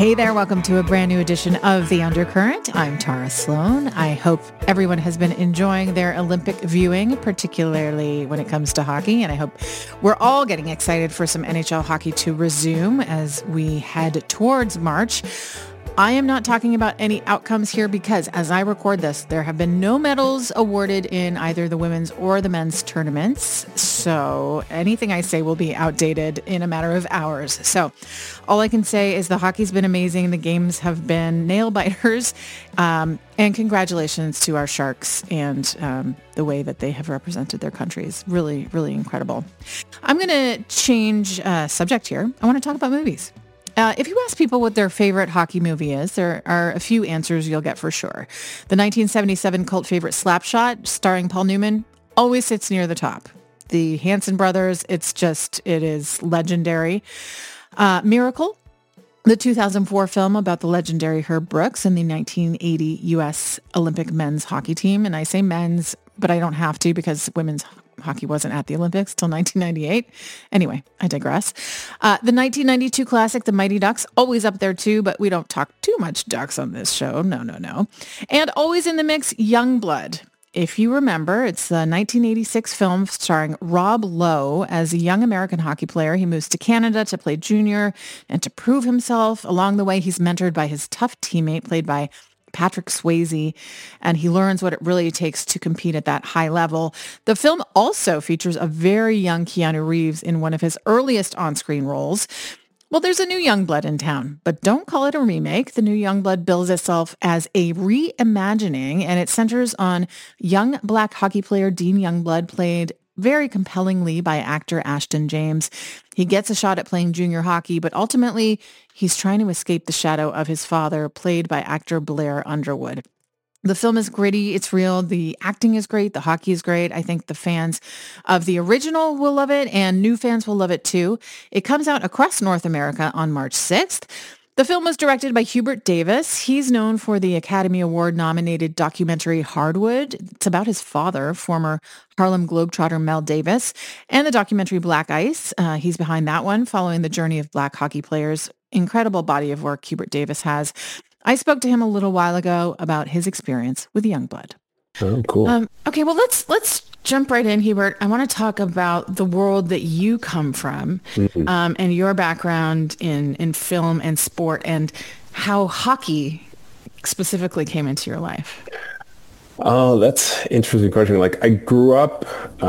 Hey there, welcome to a brand new edition of The Undercurrent. I'm Tara Sloan. I hope everyone has been enjoying their Olympic viewing, particularly when it comes to hockey. And I hope we're all getting excited for some NHL hockey to resume as we head towards March. I am not talking about any outcomes here because as I record this, there have been no medals awarded in either the women's or the men's tournaments. So anything I say will be outdated in a matter of hours. So all I can say is the hockey's been amazing. The games have been nail biters. And congratulations to our Sharks and the way that they have represented their countries. Really, really incredible. I'm going to change subject here. I want to talk about movies. If you ask people what their favorite hockey movie is, there are a few answers you'll get for sure. The 1977 cult favorite Slapshot, starring Paul Newman, always sits near the top. The Hanson brothers, it is legendary. Miracle, the 2004 film about the legendary Herb Brooks and the 1980 U.S. Olympic men's hockey team. And I say men's, but I don't have to because women's hockey wasn't at the Olympics till 1998. Anyway, I digress. The 1992 classic, The Mighty Ducks, always up there too, but we don't talk too much Ducks on this show. No. And always in the mix, Youngblood. If you remember, it's the 1986 film starring Rob Lowe as a young American hockey player. He moves to Canada to play junior and to prove himself. Along the way, he's mentored by his tough teammate, played by Patrick Swayze, and he learns what it really takes to compete at that high level. The film also features a very young Keanu Reeves in one of his earliest on-screen roles. Well, there's a new Youngblood in town, but don't call it a remake. The new Youngblood bills itself as a reimagining, and it centers on young black hockey player Dean Youngblood, played very compellingly by actor Ashton James. He gets a shot at playing junior hockey, but ultimately he's trying to escape the shadow of his father, played by actor Blair Underwood. The film is gritty. It's real. The acting is great. The hockey is great. I think the fans of the original will love it, and new fans will love it too. It comes out across North America on March 6th. The film was directed by Hubert Davis. He's known for the Academy Award-nominated documentary Hardwood. It's about his father, former Harlem Globetrotter Mel Davis, and the documentary Black Ice. He's behind that one, following the journey of black hockey players. Incredible body of work Hubert Davis has. I spoke to him a little while ago about his experience with Youngblood. Oh, cool. Okay, well, let's jump right in, Hubert. I want to talk about the world that you come from, and your background in film and sport, and how hockey specifically came into your life. Oh, that's an interesting question. Like, I grew up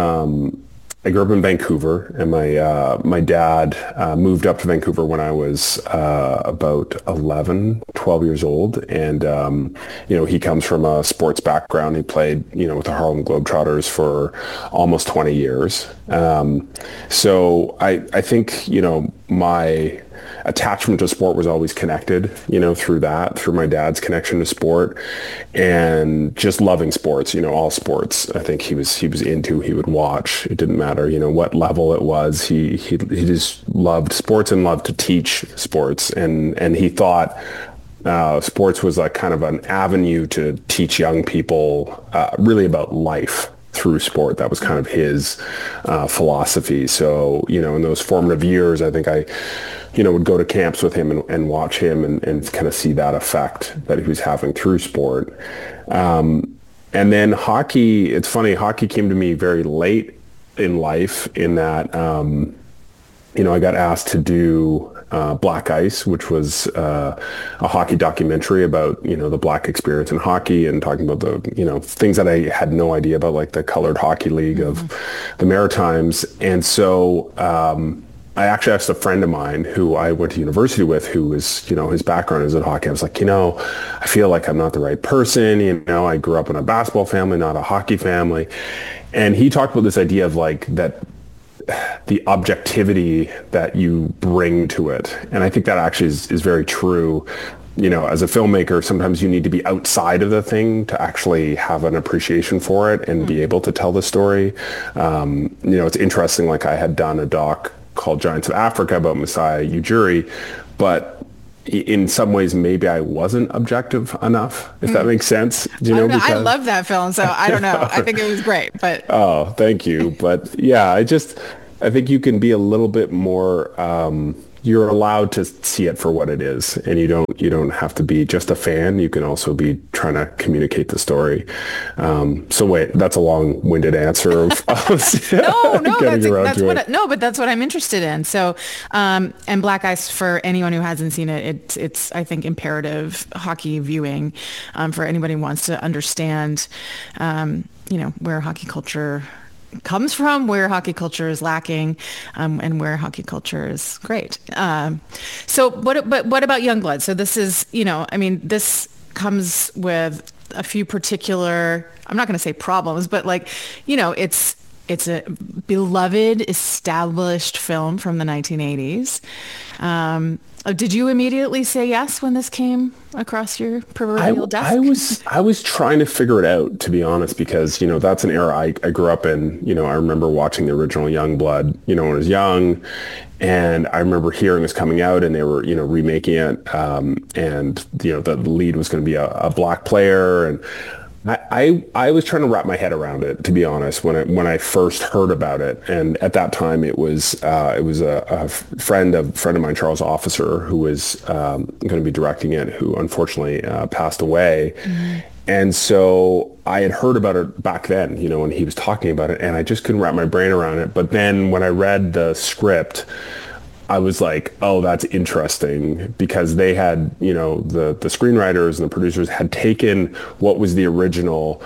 in Vancouver, and my dad moved up to Vancouver when I was about 11, 12 years old. And, he comes from a sports background. He played, with the Harlem Globetrotters for almost 20 years. So I think, my attachment to sport was always connected, through my dad's connection to sport and just loving sports, all sports. I think he was into, he would watch. It didn't matter, what level it was. He just loved sports and loved to teach sports. And he thought sports was like kind of an avenue to teach young people really about life through sport. That was kind of his philosophy. So, in those formative years, I think I would go to camps with him and watch him and kind of see that effect that he was having through sport. And then hockey, it's funny, hockey came to me very late in life in that, I got asked to do Black Ice, which was a hockey documentary about, the black experience in hockey and talking about the, things that I had no idea about, like the Colored Hockey League of the Maritimes. And so I actually asked a friend of mine who I went to university with, who was, his background is in hockey. I was like, I feel like I'm not the right person. I grew up in a basketball family, not a hockey family. And he talked about this idea of like that, the objectivity that you bring to it. And I think that actually is very true. As a filmmaker, sometimes you need to be outside of the thing to actually have an appreciation for it and be able to tell the story. It's interesting, like I had done a doc called Giants of Africa about Masai Ujiri, but in some ways maybe I wasn't objective enough, if that makes sense. I love that film, so I don't know. I think it was great, but oh, thank you. But yeah, I think you can be a little bit more you're allowed to see it for what it is, and you don't have to be just a fan. You can also be trying to communicate the story. So wait, that's a long-winded answer of but that's what I'm interested in. So, and Black Ice, for anyone who hasn't seen it, it's I think imperative hockey viewing for anybody who wants to understand, where hockey culture comes from, where hockey culture is lacking, and where hockey culture is great. So what about Youngblood? So this is, this comes with a few particular, I'm not going to say problems, but it's a beloved, established film from the 1980s. Did you immediately say yes when this came across your proverbial desk? I was trying to figure it out, to be honest, because, that's an era I grew up in. I remember watching the original Youngblood, when I was young. And I remember hearing this coming out, and they were, remaking it. And, the lead was going to be a black player. And I was trying to wrap my head around it, to be honest, when I first heard about it. And at that time, it was a friend of mine, Charles Officer, who was going to be directing it, who unfortunately passed away. Mm-hmm. And so I had heard about it back then, when he was talking about it, and I just couldn't wrap my brain around it. But then when I read the script, I was like, oh, that's interesting, because they had, the screenwriters and the producers had taken what was the original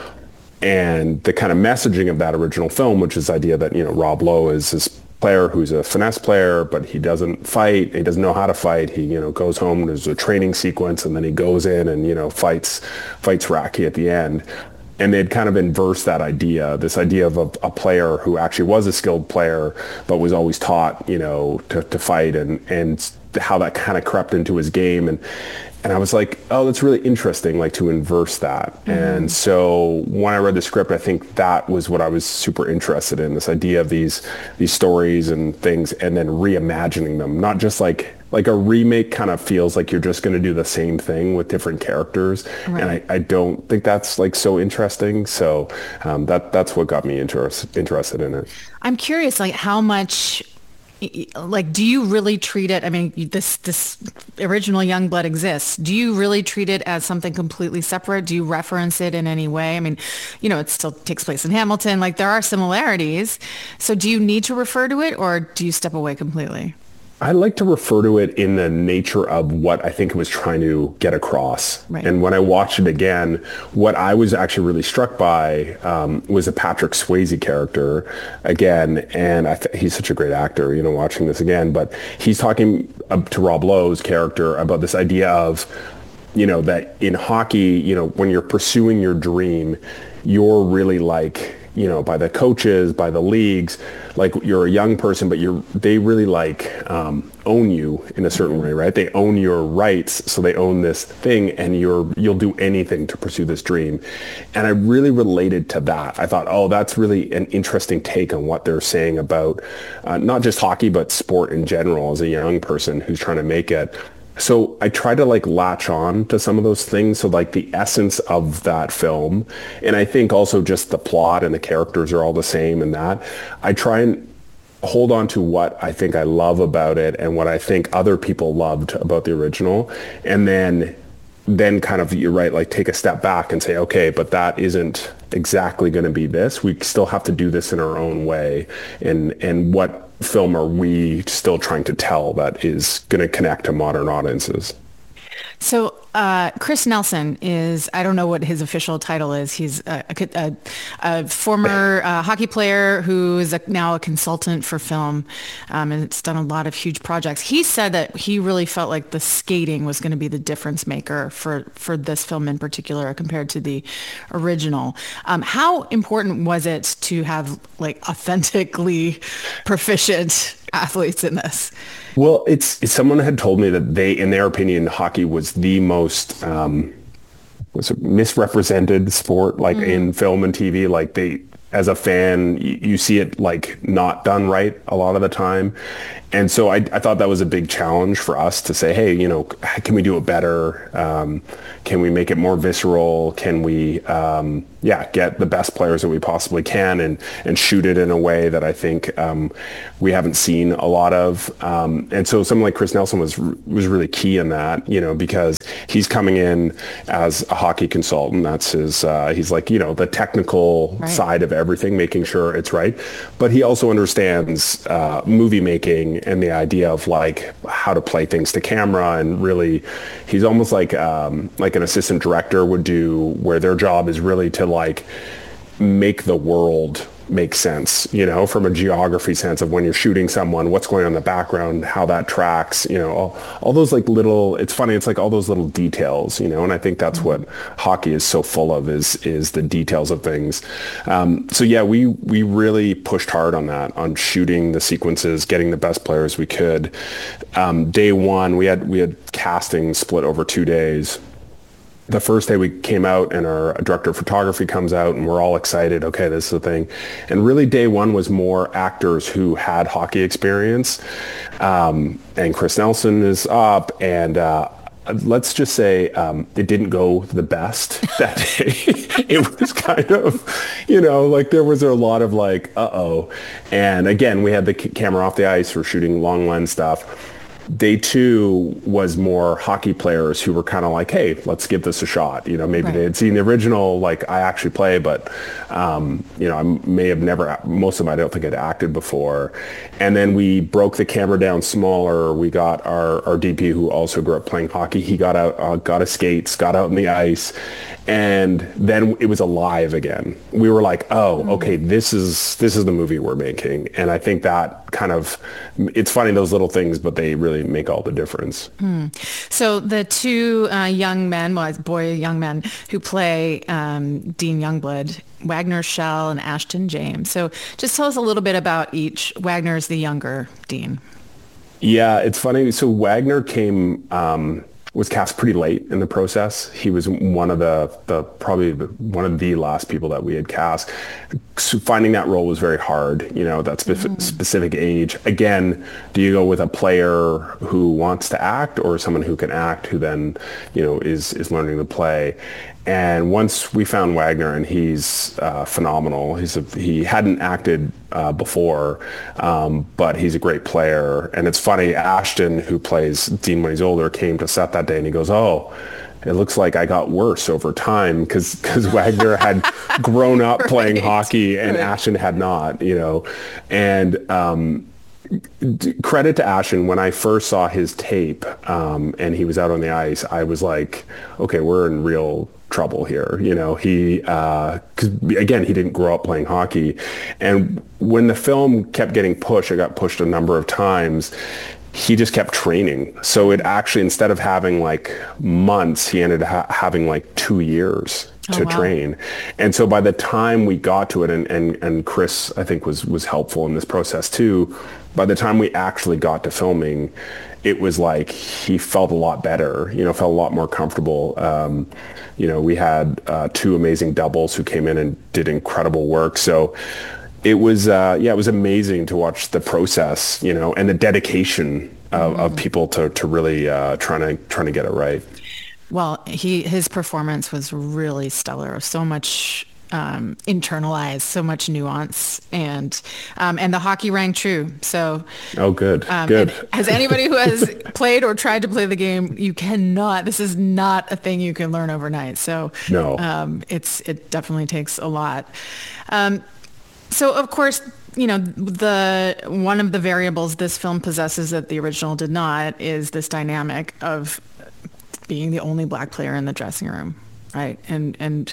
and the kind of messaging of that original film, which is the idea that, Rob Lowe is this player who's a finesse player, but he doesn't fight. He doesn't know how to fight. He, goes home, there's a training sequence, and then he goes in and, fights Raki at the end. And they'd kind of inverse that idea, this idea of a player who actually was a skilled player, but was always taught, to fight, and how that kind of crept into his game. And I was like, oh, that's really interesting, to inverse that. Mm-hmm. And so when I read the script, I think that was what I was super interested in, this idea of these stories and things, and then reimagining them, not just like a remake kind of feels like you're just going to do the same thing with different characters. Right. And I don't think that's so interesting. So that's what got me interested in it. I'm curious, how much, do you really treat it? I mean, this original Youngblood exists. Do you really treat it as something completely separate? Do you reference it in any way? I mean, it still takes place in Hamilton. There are similarities. So do you need to refer to it, or do you step away completely? I like to refer to it in the nature of what I think it was trying to get across. Right. And when I watched it again, what I was actually really struck by was a Patrick Swayze character again. And he's such a great actor, watching this again. But he's talking to Rob Lowe's character about this idea of, that in hockey, when you're pursuing your dream, you're really by the coaches, by the leagues, you're a young person, but they really own you in a certain way, right? They own your rights, so they own this thing, and you'll do anything to pursue this dream. And I really related to that. I thought, oh, that's really an interesting take on what they're saying about not just hockey, but sport in general as a young person who's trying to make it. So I try to latch on to some of those things. So the essence of that film, and I think also just the plot and the characters are all the same, and that I try and hold on to what I think I love about it and what I think other people loved about the original. And then kind of, you're right, take a step back and say, okay, but that isn't exactly going to be this. We still have to do this in our own way. And what film are we still trying to tell that is going to connect to modern audiences? So Chris Nelson is, I don't know what his official title is. He's a former hockey player who is now a consultant for film, and it's done a lot of huge projects. He said that he really felt like the skating was going to be the difference maker for this film in particular compared to the original. How important was it to have authentically proficient athletes in this? Well, it's someone had told me that in their opinion, hockey was the most misrepresented sport, in film and TV. as a fan, you see it like not done right a lot of the time. And so I thought that was a big challenge for us to say, hey, can we do it better? Can we make it more visceral? Can we, get the best players that we possibly can and shoot it in a way that I think we haven't seen a lot of. And so someone like Chris Nelson was really key in that, because he's coming in as a hockey consultant. That's his, he's like, the technical side of everything, making sure it's right. But he also understands movie making and the idea of like how to play things to camera, and really he's almost like an assistant director would do, where their job is really to like make the world make sense, from a geography sense of when you're shooting someone, what's going on in the background, how that tracks, all those like little, it's funny, it's like all those little details, and I think that's what hockey is so full of is the details of things. So yeah, we really pushed hard on that, on shooting the sequences, getting the best players we could. Day one, we had casting split over 2 days. The first day we came out and our director of photography comes out and we're all excited. Okay, this is the thing. And really day one was more actors who had hockey experience. And Chris Nelson is up, and let's just say it didn't go the best that day. It was kind of, like there was a lot of like, uh-oh. And again, we had the camera off the ice. We're shooting long lens stuff. Day two was more hockey players who were kind of like, hey, let's give this a shot. Maybe they had seen the original, like I actually play, but, I may have never, most of them I don't think had acted before. And then we broke the camera down smaller. We got our DP, who also grew up playing hockey. He got out, got his skates, got out in the ice. And then it was alive again. We were like, oh, okay, this is the movie we're making. And I think that kind of, it's funny, those little things, but they really make all the difference. So the two young men who play Dean Youngblood, Wagner Shell and Ashton James. So just tell us a little bit about each. Wagner's the younger Dean. Yeah, it's funny. So Wagner was cast pretty late in the process. He was one of probably one of the last people that we had cast. So finding that role was very hard, that specific age. Again, do you go with a player who wants to act, or someone who can act who then, is learning to play? And once we found Wagner, and he's phenomenal. He hadn't acted before, but he's a great player. And it's funny, Ashton, who plays Dean when he's older, came to set that day and he goes, oh, it looks like I got worse over time, because Wagner had grown up playing hockey and Ashton had not, And credit to Ashton, when I first saw his tape and he was out on the ice, I was like, okay, we're in real trouble here. He, because again, he didn't grow up playing hockey. And when the film kept getting pushed, it got pushed a number of times, he just kept training. So it actually, instead of having like months, he ended up having like 2 years to train. And so by the time we got to it, and Chris, I think, was helpful in this process too, by the time we actually got to filming, it was like he felt a lot better, felt a lot more comfortable. We had two amazing doubles who came in and did incredible work. So it was, it was amazing to watch the process, and the dedication of people to really trying to get it right. Well, his performance was really stellar. So much internalized, so much nuance, and the hockey rang true. So good. Good. As anybody who has played or tried to play the game, this is not a thing you can learn overnight. So no, it definitely takes a lot. So of course, one of the variables this film possesses that the original did not is this dynamic of being the only Black player in the dressing room, right? And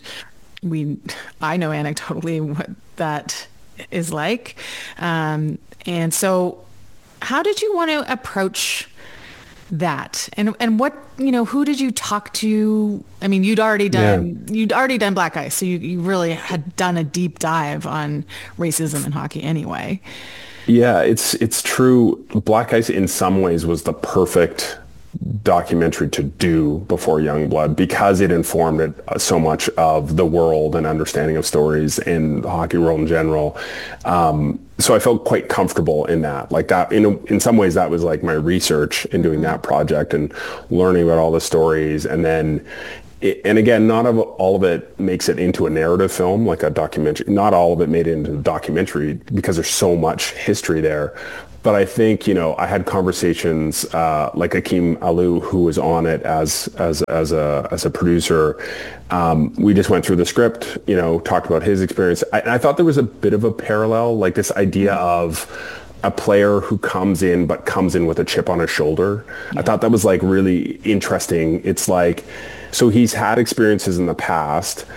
I know anecdotally what that is like. And so how did you want to approach that? And what, who did you talk to? I mean, you'd already done Black Ice, so you really had done a deep dive on racism in hockey anyway. Yeah, it's true. Black Ice in some ways was the perfect documentary to do before Youngblood because it informed it so much of the world and understanding of stories in the hockey world in general. So I felt quite comfortable in that. Like that, in some ways, that was like my research in doing that project and learning about all the stories. And then, and again, not all of it makes it into a narrative film, like a documentary. Not all of it made it into a documentary because there's so much history there. But I think, I had conversations like Akeem Alou, who was on it as a producer. We just went through the script, talked about his experience. I thought there was a bit of a parallel, like this idea of a player who comes in with a chip on his shoulder. Yeah. I thought that was like really interesting. It's like, so he's had experiences in the past.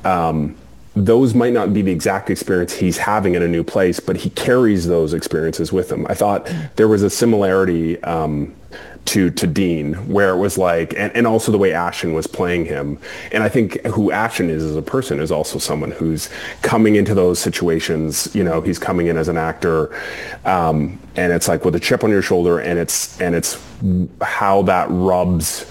Those might not be the exact experience he's having in a new place, but he carries those experiences with him. I thought there was a similarity to Dean, where it was like, and also the way Ashton was playing him. And I think who Ashton is as a person is also someone who's coming into those situations. He's coming in as an actor, and it's like with a chip on your shoulder, and it's how that rubs.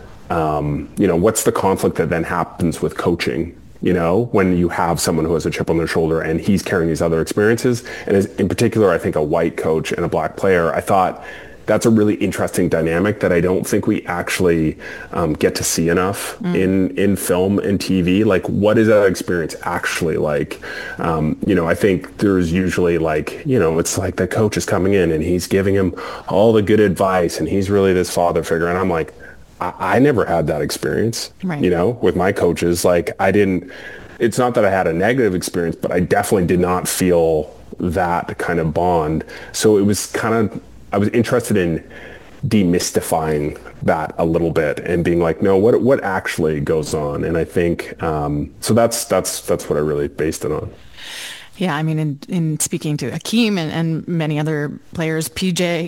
What's the conflict that then happens with coaching? When you have someone who has a chip on their shoulder and he's carrying these other experiences. And in particular, I think a white coach and a black player, I thought that's a really interesting dynamic that I don't think we actually get to see enough in film and TV. Like, what is that experience actually like? I think there's usually like, it's like the coach is coming in and he's giving him all the good advice and he's really this father figure. And I'm like, I never had that experience, right. With my coaches. Like it's not that I had a negative experience, but I definitely did not feel that kind of bond. So it was I was interested in demystifying that a little bit and being like, no, what actually goes on? And I think, so that's what I really based it on. Yeah, I mean, in speaking to Akeem and many other players, PK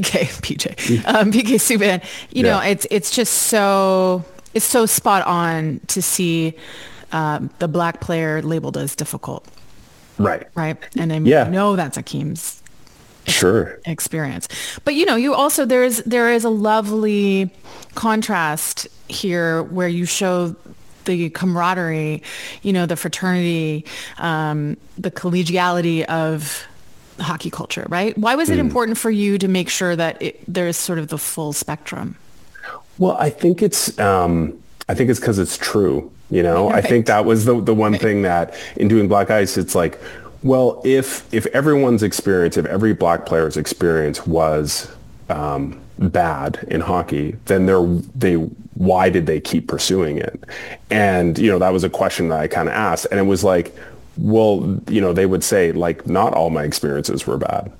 Subban, it's just it's so spot on to see the black player labeled as difficult. Right. Right. And I know that's Akeem's experience. But, you also, there is a lovely contrast here where you show the camaraderie, the fraternity, the collegiality of hockey culture, right? Why was it important for you to make sure that there's sort of the full spectrum? Well, I think it's because it's true. Right. I think that was the one thing that in doing Black Ice, it's like, well, if everyone's experience, if every black player's experience was bad in hockey, then why did they keep pursuing it? And, that was a question that I kind of asked. And it was like, well, they would say, like, not all my experiences were bad,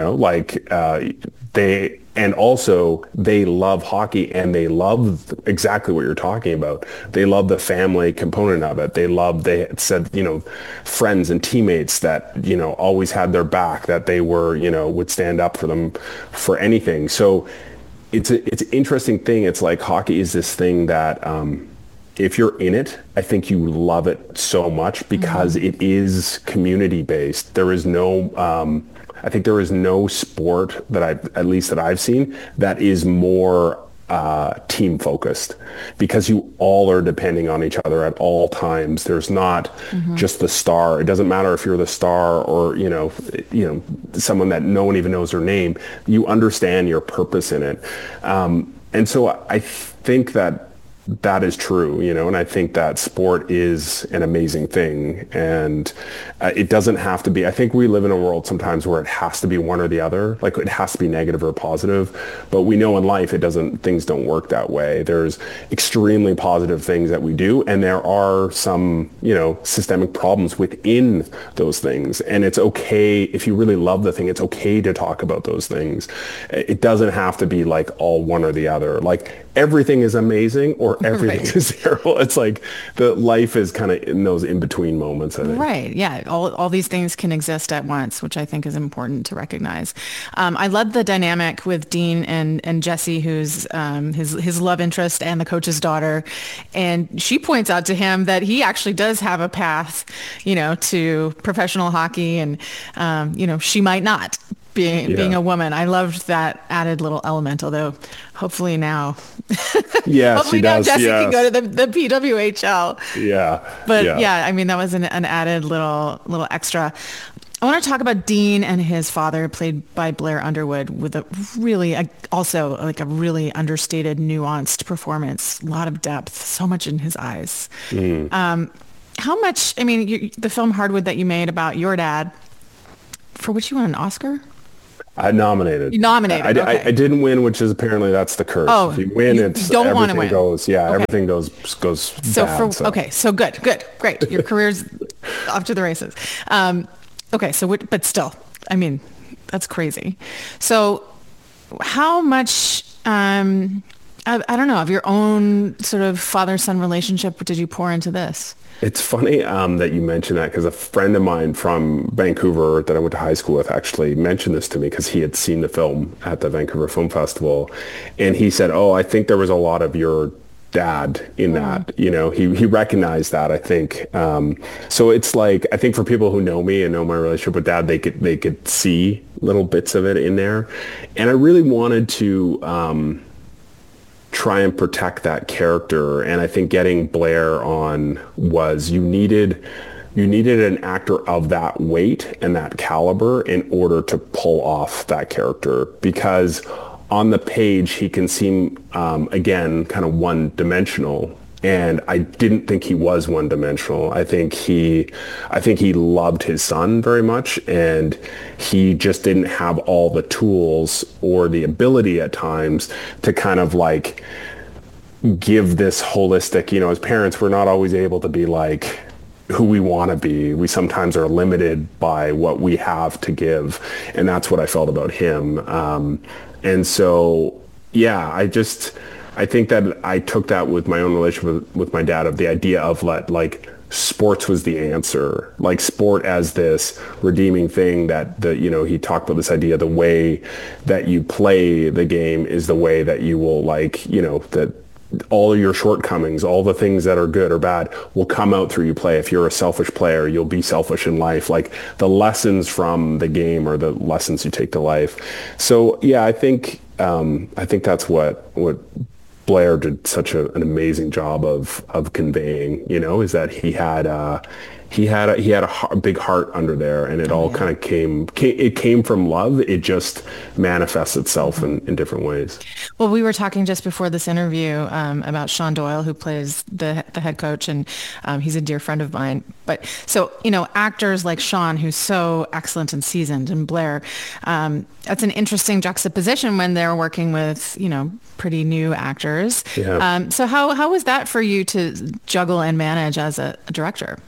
and also they love hockey and they love exactly what you're talking about. They love the family component of it. They said, friends and teammates that, always had their back, that they were, would stand up for them for anything. So it's an interesting thing. It's like hockey is this thing that if you're in it, I think you love it so much because it is community based. There is no, I think there is no sport that I've seen that is more team focused because you all are depending on each other at all times. There's not just the star. It doesn't matter if you're the star or, someone that no one even knows their name. You understand your purpose in it. And so I think that is true, and I think that sport is an amazing thing. And it doesn't have to be, I think we live in a world sometimes where it has to be one or the other, like it has to be negative or positive, but we know in life things don't work that way. There's extremely positive things that we do, and there are some, systemic problems within those things. And it's okay, if you really love the thing, it's okay to talk about those things. It doesn't have to be like all one or the other. Like everything is amazing or everything is terrible. It's like the life is kind of in those in-between moments, I think. Right. Yeah. All these things can exist at once, which I think is important to recognize. I love the dynamic with Dean and Jessie, who's his love interest and the coach's daughter. And she points out to him that he actually does have a path, to professional hockey and, she might not, being a woman. I loved that added little element, although hopefully now, Yeah, hopefully she now does. Jesse can Yes. go to the PWHL. Yeah. But Yeah. yeah, I mean, that was an added little extra. I want to talk about Dean and his father, played by Blair Underwood, with a really, also like a really understated, nuanced performance. A lot of depth, so much in his eyes. How much, I mean, the film Hardwood that you made about your dad, for which you won an Oscar? I nominated. You nominated, okay. I didn't win, which is apparently that's the curse. Oh, if you win, you it's don't wanna everything win. goes. Yeah, Okay. everything goes So bad. so good, great. Your career's off to the races. Okay, so but still, I mean, that's crazy. So how much, I don't know, of your own sort of father-son relationship did you pour into this? It's funny that you mentioned that because a friend of mine from Vancouver that I went to high school with actually mentioned this to me because he had seen the film at the Vancouver Film Festival. And he said, oh, I think there was a lot of your dad in that. You know, he recognized that, I think. So it's like, I think for people who know me and know my relationship with dad, they could see little bits of it in there. And I really wanted to try and protect that character. And I think getting Blair on was you needed an actor of that weight and that caliber in order to pull off that character, because on the page he can seem again kind of one-dimensional, and I didn't think he was one-dimensional. I think he loved his son very much, and he just didn't have all the tools or the ability at times to kind of like give this holistic, you know, as parents, we're not always able to be like who we want to be. We sometimes are limited by what we have to give. And that's what I felt about him. And so, yeah, I think that I took that with my own relationship with my dad, of the idea of like sports was the answer, like sport as this redeeming thing that he talked about this idea, the way that you play the game is the way that you will that all your shortcomings, all the things that are good or bad will come out through you play. If you're a selfish player, you'll be selfish in life. Like the lessons from the game are the lessons you take to life. So yeah, I think that's what Blair did such an amazing job of conveying, is that he had a big heart under there, and it all kind of came from love. It just manifests itself in different ways. Well, we were talking just before this interview about Sean Doyle, who plays the head coach, and he's a dear friend of mine. But so, actors like Sean, who's so excellent and seasoned, and Blair, that's an interesting juxtaposition when they're working with, pretty new actors. Yeah. So how was that for you to juggle and manage as a director?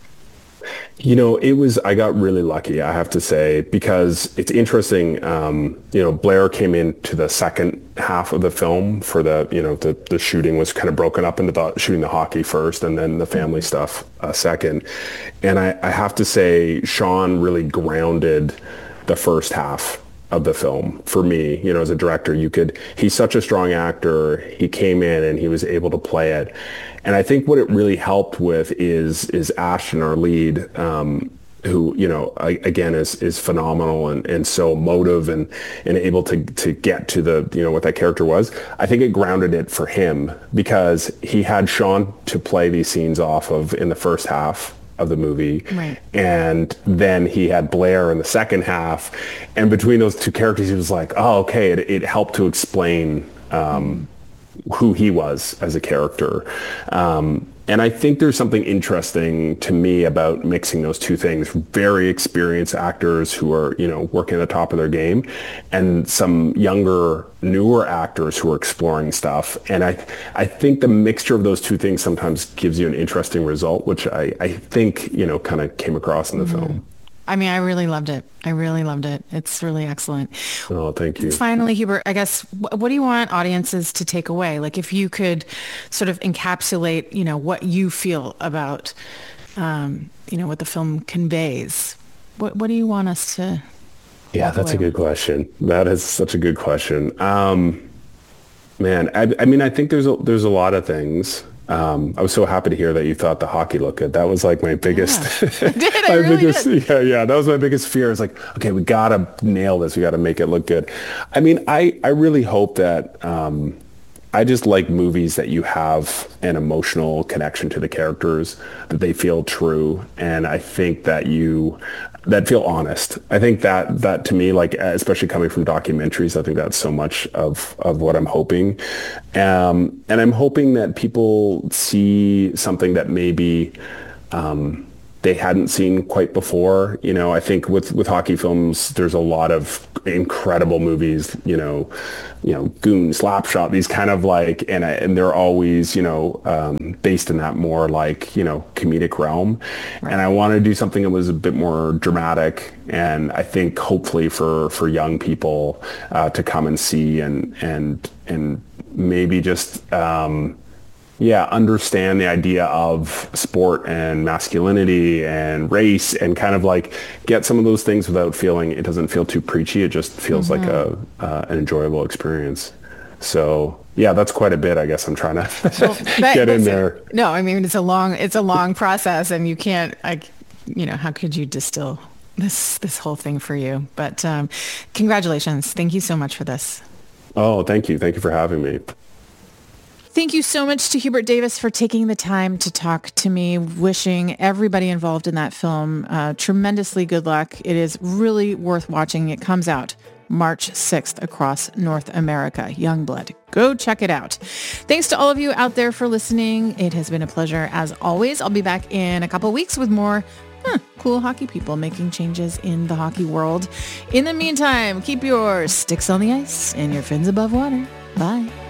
I got really lucky, I have to say, because it's interesting. Blair came into the second half of the film for the shooting was kind of broken up into shooting the hockey first and then the family stuff second. And I have to say, Sean really grounded the first half of the film for me, as a director. He's such a strong actor. He came in and he was able to play it. And I think what it really helped with is Ashton, our lead, who, again, is phenomenal and so emotive and able to get to the, what that character was. I think it grounded it for him because he had Sean to play these scenes off of in the first half of the movie. Right. And then he had Blair in the second half. And between those two characters, he was like, oh, okay, it helped to explain who he was as a character. And I think there's something interesting to me about mixing those two things. Very experienced actors who are, working at the top of their game, and some younger, newer actors who are exploring stuff. And I think the mixture of those two things sometimes gives you an interesting result, which I think, kind of came across in the film. I mean, I really loved it. It's really excellent. Oh, thank you. Finally, Hubert, I guess, what do you want audiences to take away? Like, if you could sort of encapsulate, what you feel about, what the film conveys, what do you want us to? Yeah, that's a good question. That is such a good question. Man, I mean, I think there's a lot of things. I was so happy to hear that you thought the hockey looked good. That was like my biggest, I did. I really did. yeah, that was my biggest fear. It's like, okay, we got to nail this. We got to make it look good. I mean, I really hope that, I just like movies that you have an emotional connection to the characters, that they feel true. And I think that that feel honest. I think that to me, like, especially coming from documentaries, I think that's so much of what I'm hoping. And I'm hoping that people see something that maybe, they hadn't seen quite before. You know, I think with hockey films, there's a lot of incredible movies, Goon, Slapshot, these kind of like, and they're always, based in that more like, comedic realm. Right. And I want to do something that was a bit more dramatic. And I think hopefully for young people to come and see and maybe just, understand the idea of sport and masculinity and race and kind of like get some of those things without feeling, it doesn't feel too preachy. It just feels like an enjoyable experience. So yeah, that's quite a bit. I guess I'm trying to get in there. No, I mean, it's a long process, and you can't, how could you distill this whole thing for you? But congratulations. Thank you so much for this. Oh, thank you. Thank you for having me. Thank you so much to Hubert Davis for taking the time to talk to me. Wishing everybody involved in that film tremendously good luck. It is really worth watching. It comes out March 6th across North America. Youngblood. Go check it out. Thanks to all of you out there for listening. It has been a pleasure as always. I'll be back in a couple of weeks with more cool hockey people making changes in the hockey world. In the meantime, keep your sticks on the ice and your fins above water. Bye.